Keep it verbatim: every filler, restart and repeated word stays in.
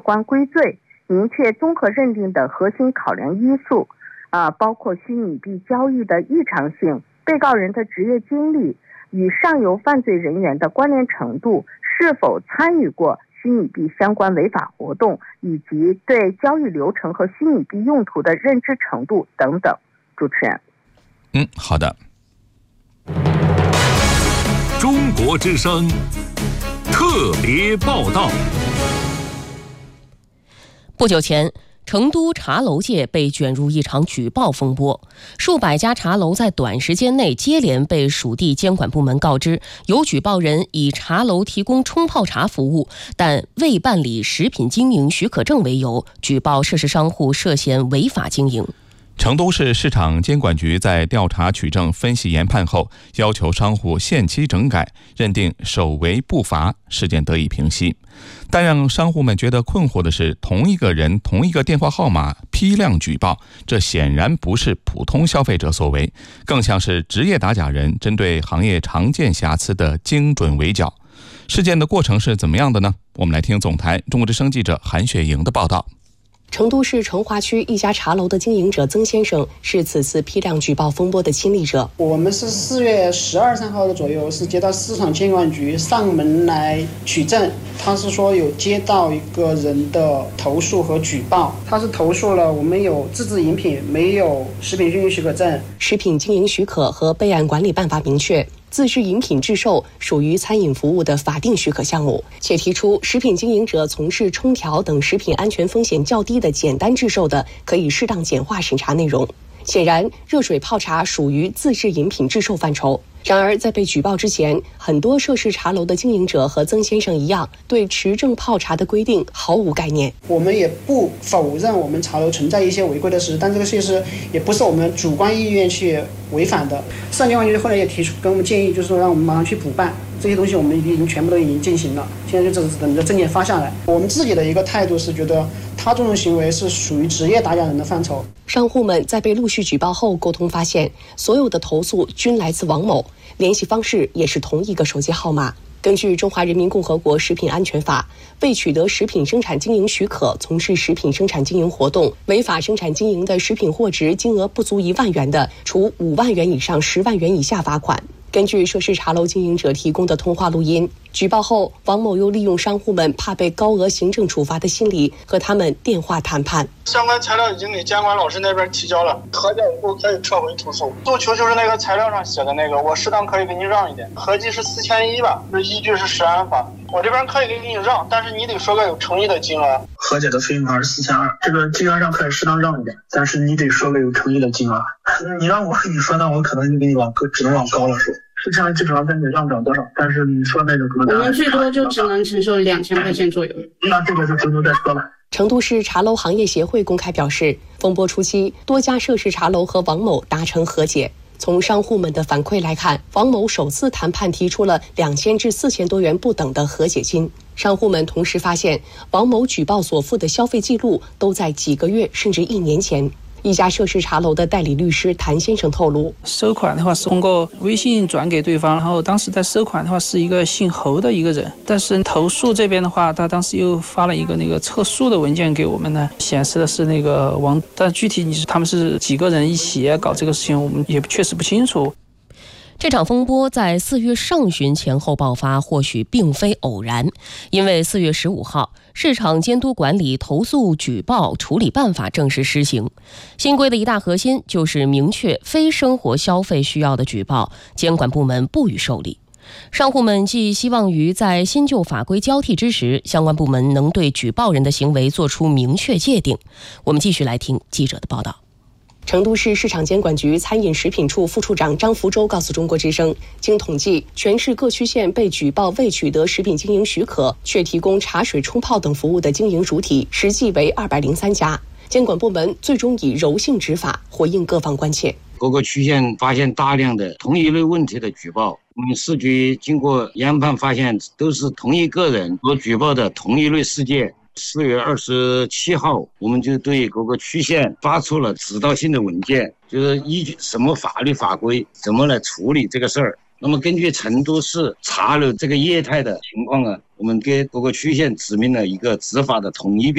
关归罪，明确综合认定的核心考量因素，啊，包括虚拟币交易的异常性、被告人的职业经历、与上游犯罪人员的关联程度、是否参与过虚拟币相关违法活动，以及对交易流程和虚拟币用途的认知程度等等。主持人。 嗯，好的。 中国之声特别报道。 不久前，成都茶楼界被卷入一场举报风波，数百家茶楼在短时间内接连被属地监管部门告知，有举报人以茶楼提供冲泡茶服务，但未办理食品经营许可证为由，举报涉事商户涉嫌违法经营。 成都市市场监管局在调查取证分析研判后，要求商户限期整改，认定首违不罚，事件得以平息。但让商户们觉得困惑的是，同一个人同一个电话号码批量举报，这显然不是普通消费者所为，更像是职业打假人针对行业常见瑕疵的精准围剿。事件的过程是怎么样的呢？我们来听总台中国之声记者韩雪莹的报道。 成都市成华区一家茶楼的经营者曾先生是此次批量举报风波的亲历者。 我们是四月十二三号的左右是接到市场监管局上门来取证，他是说有接到一个人的投诉和举报，他是投诉了我们有自制饮品没有食品经营许可证。 食品经营许可和备案管理办法明确，自制饮品制售属于餐饮服务的法定许可项目，且提出食品经营者从事冲调等食品安全风险较低的简单制售的，可以适当简化审查内容。显然，热水泡茶属于自制饮品制售范畴。然而，在被举报之前，很多涉事茶楼的经营者和曾先生一样，对持证泡茶的规定毫无概念。 我们也不否认我们茶楼存在一些违规的事，但这个事实也不是我们主观意愿去违反的。市场监管局后来也提出跟我们建议，就是说让我们马上去补办。这些东西我们已经全部都已经进行了，现在就只是等着证件发下来。我们自己的一个态度是觉得他这种行为是属于职业打假人的范畴。 商户们在被陆续举报后沟通发现，所有的投诉均来自王某，联系方式也是同一个手机号码。根据《中华人民共和国食品安全法》，未取得食品生产经营许可从事食品生产经营活动，违法生产经营的食品货值金额不足一万元的，处五万元以上十万元以下罚款。根据涉事茶楼经营者提供的通话录音，举报后，王某又利用商户们怕被高额行政处罚的心理，和他们电话谈判。 相关材料已经给监管老师那边提交了，核检以后可以撤回投诉。诉求就是那个材料上写的那个，我适当可以给你让一点，合计是四千一吧，这依据是食安法。我这边可以给你让，但是你得说个有诚意的金额。 和解的费用还是四千二，这个金额上可以适当让一点，但是你得说个有诚意的金额。你让我跟你说，那我可能就给你往只能往高了说。四千二基本上跟你让不了多少，但是你说那个可能我们最多就只能承受两千块钱左右。 那这个就回头再说了。 成都市茶楼行业协会公开表示，风波初期，多家涉事茶楼和王某达成和解。从商户们的反馈来看，王某首次谈判提出了两千至四千多元不等的和解金。商户们同时发现，王某举报所附的消费记录都在几个月甚至一年前。一家涉事茶楼的代理律师谭先生透露， 收款的话是通过微信转给对方，然后当时在收款的话是一个姓侯的一个人，但是投诉这边的话，他当时又发了一个那个测诉的文件给我们呢，显示的是那个王，但具体你是他们是几个人一起搞这个事情，我们也确实不清楚。 这场风波在四月上旬前后爆发，或许并非偶然，因为四月十五号，市场监督管理投诉举报处理办法正式施行。新规的一大核心就是明确非生活消费需要的举报，监管部门不予受理。商户们寄希望于在新旧法规交替之时，相关部门能对举报人的行为做出明确界定。我们继续来听记者的报道。 成都市市场监管局餐饮食品处副处长张福洲告诉中国之声，经统计，全市各区县被举报未取得食品经营许可却提供茶水冲泡等服务的经营主体实际为二百零三家。监管部门最终以柔性执法回应各方关切。 各个区县发现大量的同一类问题的举报，我们市局经过研判发现，都是同一个人所举报的同一类事件。四月二十七号，我们就对各个区县发出了指导性的文件，就是依据什么法律法规怎么来处理这个事儿。那么根据成都市茶楼这个业态的情况啊，我们给各个区县指明了一个执法的统一